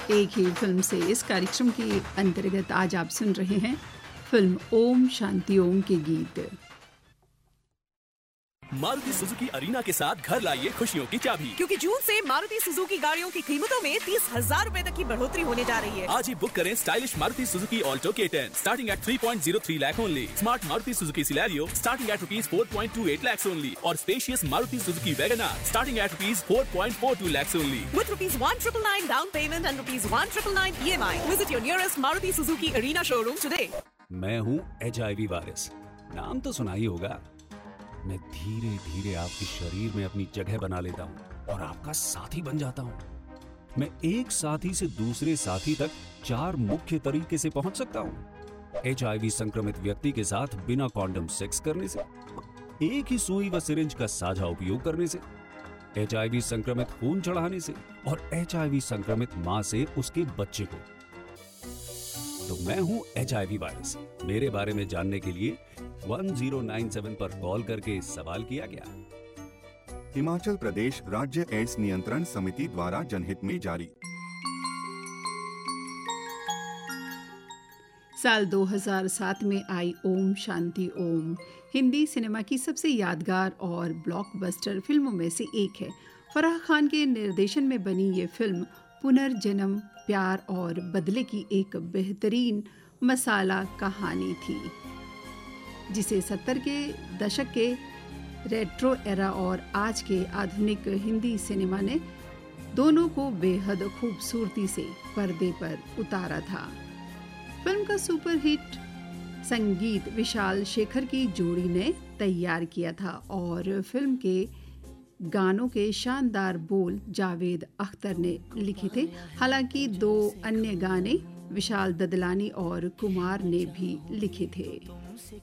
एक ही फिल्म से इस कार्यक्रम के अंतर्गत आज आप सुन रहे हैं फिल्म ओम शांति ओम के गीत। मारुति सुजुकी अरीना के साथ घर लाइए खुशियों की चाबी, क्योंकि जून से मारुति सुजुकी गाड़ियों की कीमतों में 30,000 रूपए तक की बढ़ोतरी होने जा रही है। आज ही बुक करें stylish Maruti Suzuki Alto K10 starting at 3.03 lakh only, smart Maruti Suzuki Celerio starting at ₹4.28 lakhs only और spacious Maruti Suzuki WagonR starting at ₹4.42 lakhs only. With ₹1,999 down payment and ₹1,999 EMI, visit your nearest Maruti Suzuki Arena showroom today. मैं हूँ HIV virus, नाम तो सुना ही होगा। मैं धीरे धीरे आपके शरीर में अपनी जगह बना लेता हूँ और आपका साथी बन जाता हूँ। मैं एक साथी से दूसरे साथी तक 4 मुख्य तरीके से पहुंच सकता हूँ। HIV संक्रमित व्यक्ति के साथ बिना कॉन्डम सेक्स करने से, एक ही सुई व सिरिंज का साझा उपयोग करने से, HIV संक्रमित खून चढ़ाने से और HIV संक्रमित मां से उसके बच्चे को। तो मैं हूं HIV वायरस। मेरे बारे में जानने के लिए 1097 पर कॉल करके सवाल किया गया। हिमाचल प्रदेश राज्य एड्स नियंत्रण समिति द्वारा जनहित में जारी। साल 2007 में आई ओम शांति ओम हिंदी सिनेमा की सबसे यादगार और ब्लॉकबस्टर फिल्मों में से एक है। फराह खान के निर्देशन में बनी ये फिल्म पुनर्जन्म, प्यार और बदले की एक बेहतरीन मसाला कहानी थी, जिसे 70 के दशक के रेट्रो एरा और आज के आधुनिक हिंदी सिनेमा ने दोनों को बेहद खूबसूरती से पर्दे पर उतारा था। फिल्म का सुपरहिट संगीत विशाल शेखर की जोड़ी ने तैयार किया था और फिल्म के गानों के शानदार बोल जावेद अख्तर ने लिखे थे। हालांकि 2 अन्य गाने विशाल ददलानी और कुमार ने भी लिखे थे।